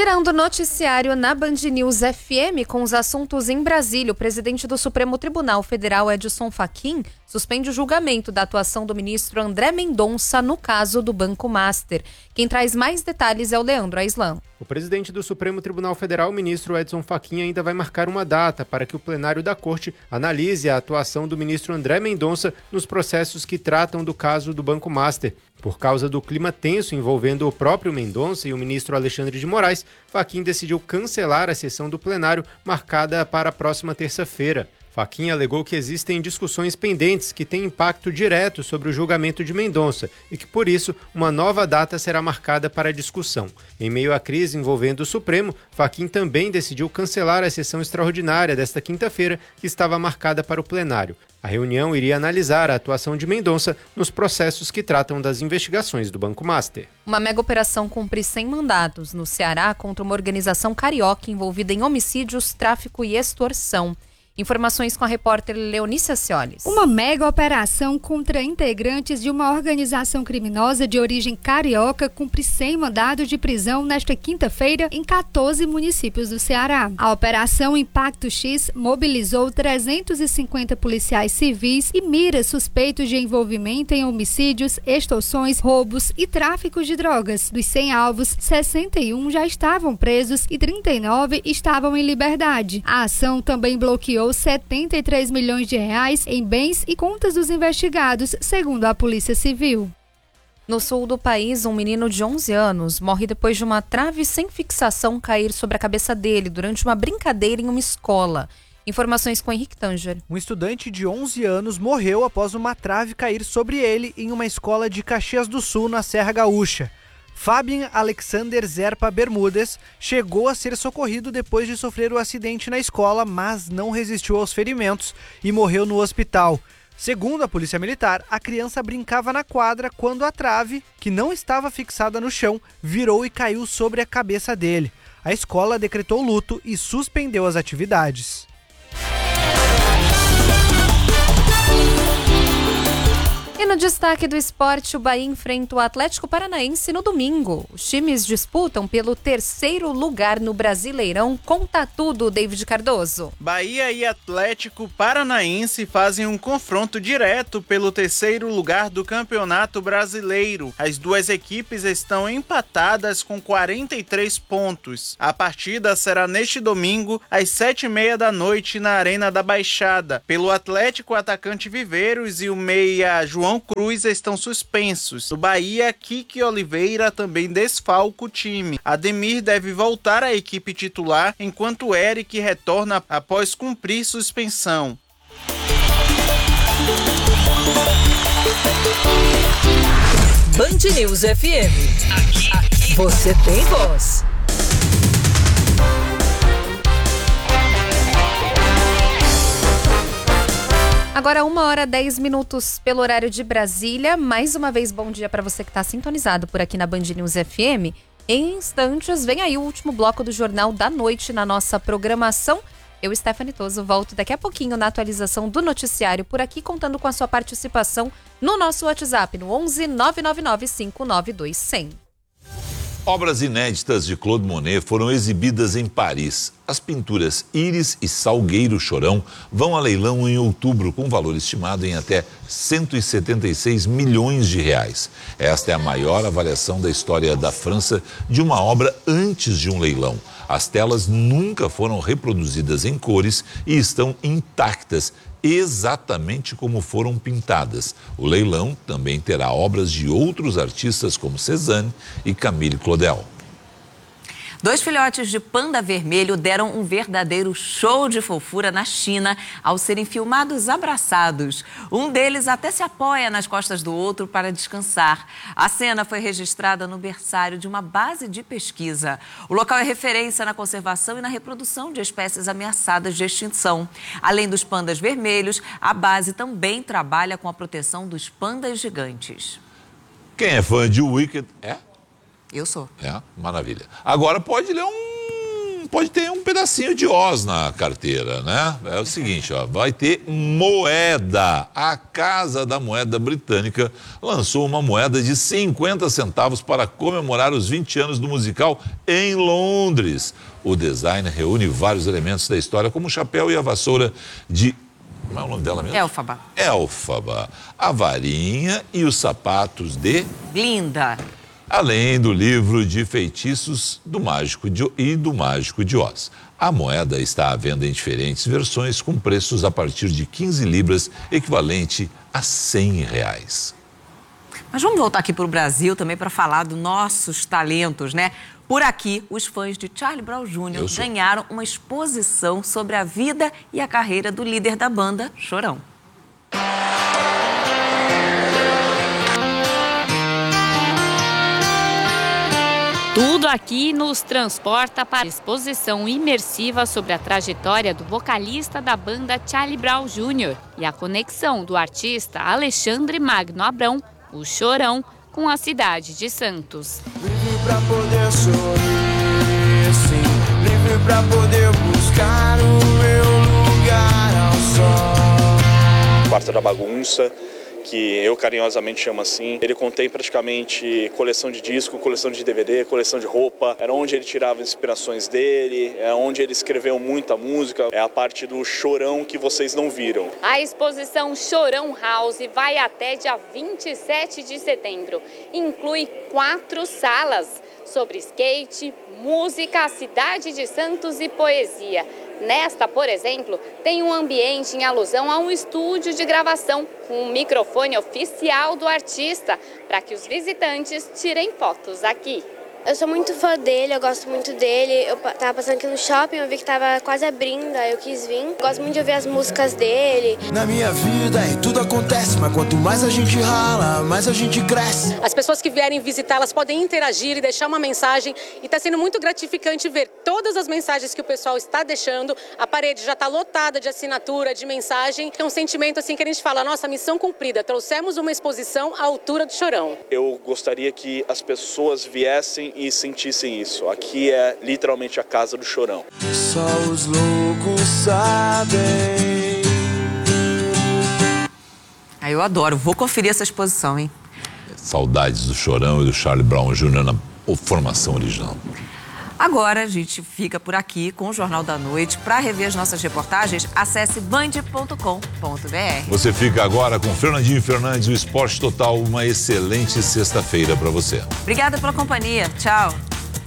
Girando o noticiário na Band News FM com os assuntos em Brasília, o presidente do Supremo Tribunal Federal, Edson Fachin, suspende o julgamento da atuação do ministro André Mendonça no caso do Banco Master. Quem traz mais detalhes é o Leandro Aislan. O presidente do Supremo Tribunal Federal, o ministro Edson Fachin, ainda vai marcar uma data para que o plenário da Corte analise a atuação do ministro André Mendonça nos processos que tratam do caso do Banco Master. Por causa do clima tenso envolvendo o próprio Mendonça e o ministro Alexandre de Moraes, Fachin decidiu cancelar a sessão do plenário marcada para a próxima terça-feira. Fachin alegou que existem discussões pendentes que têm impacto direto sobre o julgamento de Mendonça e que, por isso, uma nova data será marcada para a discussão. Em meio à crise envolvendo o Supremo, Fachin também decidiu cancelar a sessão extraordinária desta quinta-feira, que estava marcada para o plenário. A reunião iria analisar a atuação de Mendonça nos processos que tratam das investigações do Banco Master. Uma mega operação cumpre 100 mandados no Ceará contra uma organização carioca envolvida em homicídios, tráfico e extorsão. Informações com a repórter Leonícia Cioles. Uma mega operação contra integrantes de uma organização criminosa de origem carioca cumpre 100 mandados de prisão nesta quinta-feira em 14 municípios do Ceará. A Operação Impacto X mobilizou 350 policiais civis e mira suspeitos de envolvimento em homicídios, extorsões, roubos e tráfico de drogas. Dos 100 alvos, 61 já estavam presos e 39 estavam em liberdade. A ação também bloqueou 73 milhões de reais em bens e contas dos investigados, segundo a Polícia Civil. No sul do país, um menino de 11 anos morre depois de uma trave sem fixação cair sobre a cabeça dele durante uma brincadeira em uma escola. Informações com Henrique Tanger. Um estudante de 11 anos morreu após uma trave cair sobre ele em uma escola de Caxias do Sul, na Serra Gaúcha. Fabian Alexander Zerpa Bermudes chegou a ser socorrido depois de sofrer o acidente na escola, mas não resistiu aos ferimentos e morreu no hospital. Segundo a Polícia Militar, a criança brincava na quadra quando a trave, que não estava fixada no chão, virou e caiu sobre a cabeça dele. A escola decretou luto e suspendeu as atividades. E no destaque do esporte, o Bahia enfrenta o Atlético Paranaense no domingo. Os times disputam pelo 3º lugar no Brasileirão. Conta tudo, David Cardoso. Bahia e Atlético Paranaense fazem um confronto direto pelo 3º lugar do Campeonato Brasileiro. As duas equipes estão empatadas com 43 pontos. A partida será neste domingo, às 7h30 da noite, na Arena da Baixada. Pelo Atlético, o atacante Viveiros e o meia João Cruz estão suspensos. Do Bahia, Kiki Oliveira também desfalca o time. Ademir deve voltar à equipe titular, enquanto Eric retorna após cumprir suspensão. Band News FM. Aqui você tem voz. Agora 1h10 pelo horário de Brasília. Mais uma vez, bom dia para você que está sintonizado por aqui na Band News FM. Em instantes, vem aí o último bloco do Jornal da Noite na nossa programação. Eu, Stephanie Toso, volto daqui a pouquinho na atualização do noticiário por aqui, contando com a sua participação no nosso WhatsApp, no 11 999 592 100. Obras inéditas de Claude Monet foram exibidas em Paris. As pinturas Íris e Salgueiro Chorão vão a leilão em outubro, com valor estimado em até 176 milhões de reais. Esta é a maior avaliação da história da França de uma obra antes de um leilão. As telas nunca foram reproduzidas em cores e estão intactas, exatamente como foram pintadas. O leilão também terá obras de outros artistas como Cézanne e Camille Claudel. 2 filhotes de panda vermelho deram um verdadeiro show de fofura na China ao serem filmados abraçados. Um deles até se apoia nas costas do outro para descansar. A cena foi registrada no berçário de uma base de pesquisa. O local é referência na conservação e na reprodução de espécies ameaçadas de extinção. Além dos pandas vermelhos, a base também trabalha com a proteção dos pandas gigantes. Quem é fã de Wicked é? Eu sou. É, maravilha. Agora pode ler pode ter um pedacinho de Oz na carteira, né? É o seguinte, ó, vai ter moeda. A Casa da Moeda Britânica lançou uma moeda de 50 centavos para comemorar os 20 anos do musical em Londres. O design reúne vários elementos da história, como o chapéu e a vassoura de... Como é o nome dela mesmo? Elfaba. A varinha e os sapatos de... Glinda. Além do livro de feitiços do Mágico de Oz. A moeda está à venda em diferentes versões com preços a partir de 15 libras, equivalente a R$100. Mas vamos voltar aqui para o Brasil também para falar dos nossos talentos, né? Por aqui, os fãs de Charlie Brown Jr. ganharam uma exposição sobre a vida e a carreira do líder da banda, Chorão. Tudo aqui nos transporta para a exposição imersiva sobre a trajetória do vocalista da banda Charlie Brown Jr. e a conexão do artista Alexandre Magno Abrão, o Chorão, com a cidade de Santos. Livre pra poder sorrir, sim. Livre pra poder buscar o meu lugar ao sol. Quarto da Bagunça, que eu carinhosamente chamo assim. Ele contém praticamente coleção de disco, coleção de DVD, coleção de roupa. Era onde ele tirava inspirações dele, é onde ele escreveu muita música. É a parte do Chorão que vocês não viram. A exposição Chorão House vai até dia 27 de setembro. Inclui 4 salas sobre skate, música, cidade de Santos e poesia. Nesta, por exemplo, tem um ambiente em alusão a um estúdio de gravação com um microfone oficial do artista para que os visitantes tirem fotos aqui. Eu sou muito fã dele, eu gosto muito dele. Eu tava passando aqui no shopping, eu vi que tava quase abrindo, aí eu quis vir. Eu gosto muito de ouvir as músicas dele. Na minha vida tudo acontece, mas quanto mais a gente rala, mais a gente cresce. As pessoas que vierem visitá-las podem interagir e deixar uma mensagem. E está sendo muito gratificante ver todas as mensagens que o pessoal está deixando. A parede já está lotada de assinatura, de mensagem. É um sentimento assim que a gente fala, nossa, missão cumprida. Trouxemos uma exposição à altura do Chorão. Eu gostaria que as pessoas viessem e sentissem isso. Aqui é literalmente a casa do Chorão. Só os loucos sabem. Eu adoro, vou conferir essa exposição, hein? Saudades do Chorão e do Charlie Brown Jr. na formação original. Agora a gente fica por aqui com o Jornal da Noite. Para rever as nossas reportagens, acesse band.com.br. Você fica agora com Fernandinho Fernandes, o Esporte Total. Uma excelente sexta-feira para você. Obrigada pela companhia. Tchau.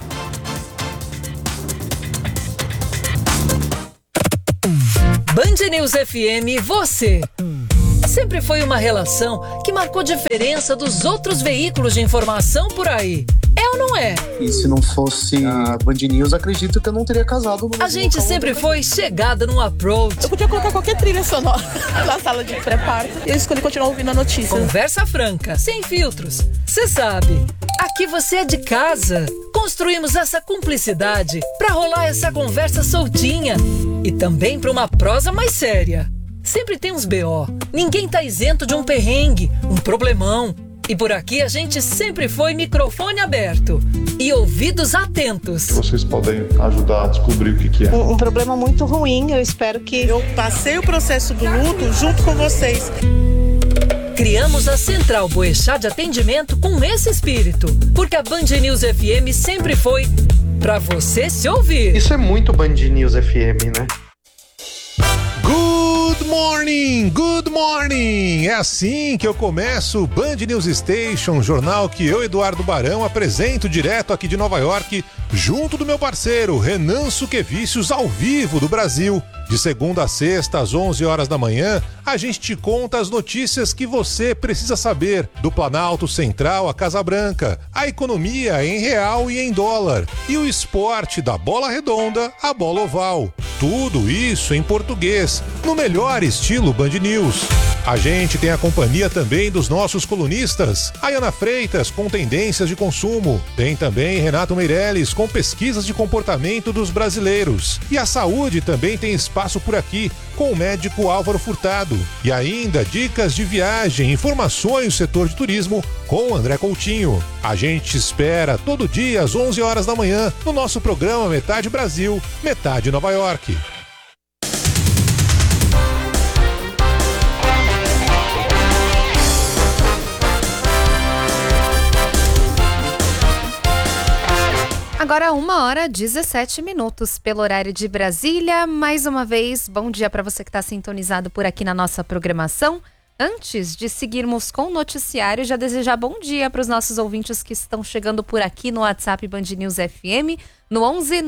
Band News FM, você. Sempre foi uma relação que marcou diferença dos outros veículos de informação por aí. É ou não é? E se não fosse a Band News, acredito que eu não teria casado. A gente sempre foi chegada no approach. Eu podia colocar qualquer trilha sonora na sala de pré-parto. Eu escolhi continuar ouvindo a notícia. Conversa franca, sem filtros. Você sabe, aqui você é de casa. Construímos essa cumplicidade pra rolar essa conversa soltinha. E também pra uma prosa mais séria. Sempre tem uns BO. Ninguém tá isento de um perrengue, um problemão. E por aqui a gente sempre foi microfone aberto e ouvidos atentos. Vocês podem ajudar a descobrir o que é. Um problema muito ruim, eu espero que... Eu passei o processo do luto junto com vocês. Criamos a Central Boechat de atendimento com esse espírito, porque a Band News FM sempre foi pra você se ouvir. Isso é muito Band News FM, né? Good morning, good morning! É assim que eu começo o Band News Station, jornal que eu, Eduardo Barão, apresento direto aqui de Nova York, junto do meu parceiro Renan Suquevicius, ao vivo do Brasil. De segunda a sexta, às 11 horas da manhã, a gente te conta as notícias que você precisa saber do Planalto Central à Casa Branca, a economia em real e em dólar, e o esporte da bola redonda à bola oval. Tudo isso em português, no melhor estilo Band News. A gente tem a companhia também dos nossos colunistas. Ayana Freitas, com tendências de consumo. Tem também Renato Meirelles, com pesquisas de comportamento dos brasileiros. E a saúde também tem espaço por aqui, com o médico Álvaro Furtado. E ainda dicas de viagem, informações do setor de turismo com André Coutinho. A gente espera todo dia às 11 horas da manhã no nosso programa Metade Brasil, Metade Nova York. Agora 1h17 pelo horário de Brasília. Mais uma vez, bom dia para você que está sintonizado por aqui na nossa programação. Antes de seguirmos com o noticiário, já desejar bom dia para os nossos ouvintes que estão chegando por aqui no WhatsApp Band News FM, no 11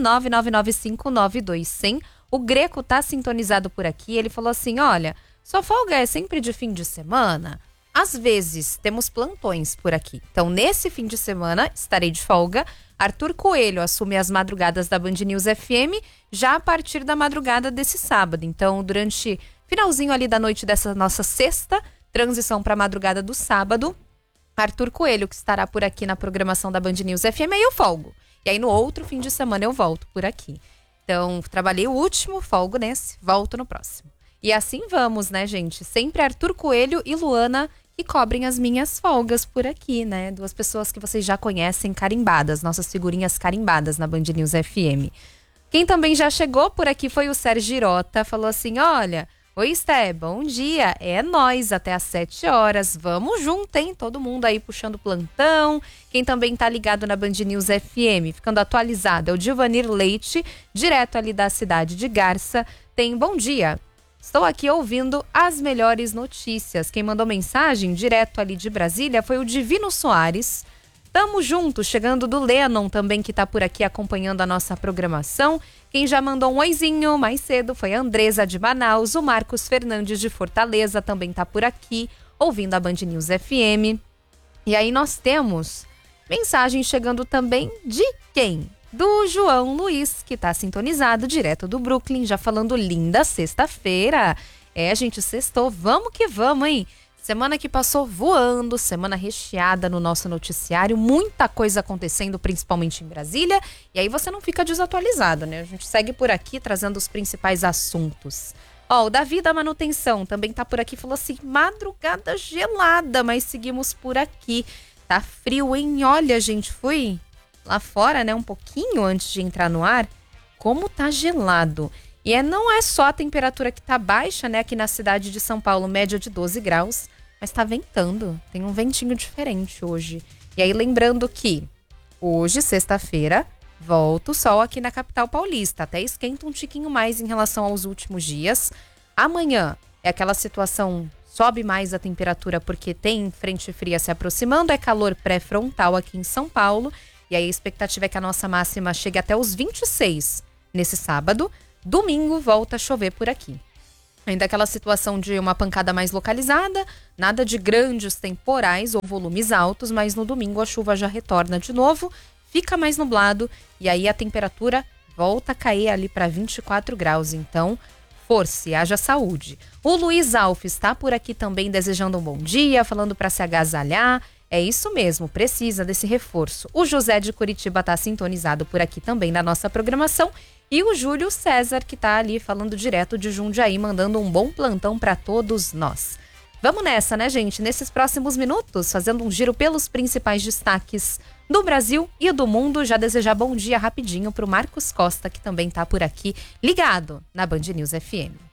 999592100. O Greco tá sintonizado por aqui, ele falou assim, olha, sua folga é sempre de fim de semana? Às vezes temos plantões por aqui. Então, nesse fim de semana, estarei de folga. Arthur Coelho assume as madrugadas da Band News FM já a partir da madrugada desse sábado. Então, durante finalzinho ali da noite dessa nossa sexta, transição para a madrugada do sábado, Arthur Coelho, que estará por aqui na programação da Band News FM, aí eu folgo. E aí no outro fim de semana eu volto por aqui. Então, trabalhei o último, folgo nesse, volto no próximo. E assim vamos, né, gente? Sempre Arthur Coelho e Luana que cobrem as minhas folgas por aqui, né? Duas pessoas que vocês já conhecem, carimbadas, nossas figurinhas carimbadas na Band News FM. Quem também já chegou por aqui foi o Sérgio Girota, falou assim, olha, oi Esté, bom dia, é nóis, até às 7 horas, vamos junto, hein? Todo mundo aí puxando plantão. Quem também tá ligado na Band News FM, ficando atualizado, é o Dilvanir Leite, direto ali da cidade de Garça, tem bom dia. Estou aqui ouvindo as melhores notícias. Quem mandou mensagem direto ali de Brasília foi o Divino Soares. Tamo junto, chegando do Lennon também, que tá por aqui acompanhando a nossa programação. Quem já mandou um oizinho mais cedo foi a Andresa de Manaus. O Marcos Fernandes de Fortaleza também tá por aqui, ouvindo a Band News FM. E aí nós temos mensagem chegando também de quem? Do João Luiz, que tá sintonizado direto do Brooklyn, já falando linda sexta-feira. É, gente, sextou, vamos que vamos, hein? Semana que passou voando, semana recheada no nosso noticiário, muita coisa acontecendo, principalmente em Brasília, e aí você não fica desatualizado, né? A gente segue por aqui trazendo os principais assuntos. Ó, o Davi da Manutenção também tá por aqui, falou assim, madrugada gelada, mas seguimos por aqui. Tá frio, hein? Olha, gente, fui lá fora, né, um pouquinho antes de entrar no ar, como tá gelado. E não é só a temperatura que tá baixa, né, aqui na cidade de São Paulo, média de 12 graus, mas tá ventando, tem um ventinho diferente hoje. E aí lembrando que hoje, sexta-feira, volta o sol aqui na capital paulista, até esquenta um tiquinho mais em relação aos últimos dias. Amanhã é aquela situação, sobe mais a temperatura porque tem frente fria se aproximando, é calor pré-frontal aqui em São Paulo. E aí a expectativa é que a nossa máxima chegue até os 26 nesse sábado. Domingo volta a chover por aqui. Ainda aquela situação de uma pancada mais localizada, nada de grandes temporais ou volumes altos, mas no domingo a chuva já retorna de novo, fica mais nublado e aí a temperatura volta a cair ali para 24 graus. Então, força, haja saúde. O Luiz Alves está por aqui também desejando um bom dia, falando para se agasalhar. É isso mesmo, precisa desse reforço. O José de Curitiba está sintonizado por aqui também na nossa programação. E o Júlio César, que está ali falando direto de Jundiaí, mandando um bom plantão para todos nós. Vamos nessa, né, gente? Nesses próximos minutos, fazendo um giro pelos principais destaques do Brasil e do mundo. Já desejar bom dia rapidinho para o Marcos Costa, que também está por aqui, ligado na Band News FM.